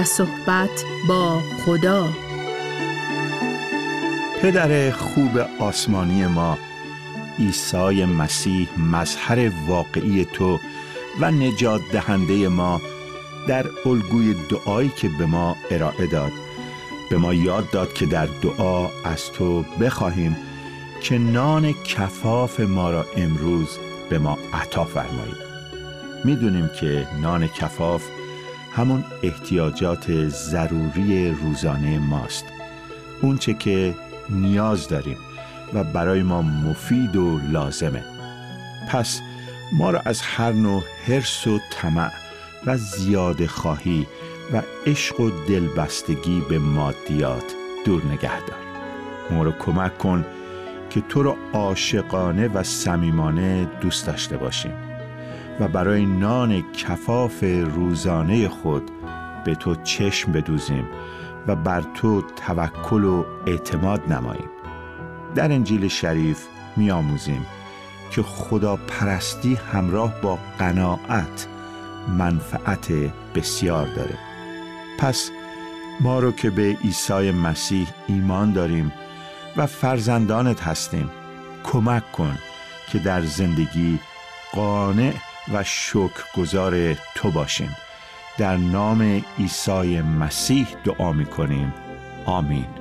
و صحبت با خدا. پدر خوب آسمانی ما، عیسی مسیح مظهر واقعی تو و نجات دهنده ما، در الگوی دعایی که به ما ارائه داد به ما یاد داد که در دعا از تو بخواهیم که نان کفاف ما را امروز به ما عطا فرمایید. میدونیم که نان کفاف همون احتیاجات ضروری روزانه ماست، اون چه که نیاز داریم و برای ما مفید و لازمه. پس ما را از هر نوع حرص و طمع و زیاده خواهی و عشق و دلبستگی به مادیات دور نگه دار. ما را کمک کن که تو را عاشقانه و صمیمانه دوست داشته باشیم و برای نان کفاف روزانه خود به تو چشم بدوزیم و بر تو توکل و اعتماد نماییم. در انجیل شریف می‌آموزیم که خدا پرستی همراه با قناعت منفعت بسیار داره. پس ما رو که به عیسی مسیح ایمان داریم و فرزندانت هستیم، کمک کن که در زندگی قانع و شکرگزار تو باشیم. در نام عیسی مسیح دعا می‌کنیم. آمین.